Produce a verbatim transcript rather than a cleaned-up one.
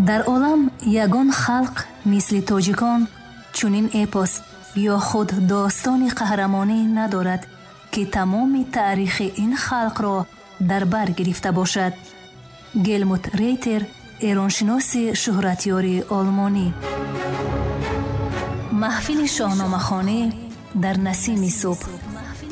дар олам ягон халқ мисли тоҷикон чунин эпос ё худ достони қаҳрамонӣ надорад ки тамоми таърихи ин халқро дар бар гирифта бошад. Гелмут Рейтер, эроншиноси шӯҳратёри олмонӣ. маҳфили шоҳномахонӣ дар насими субҳ.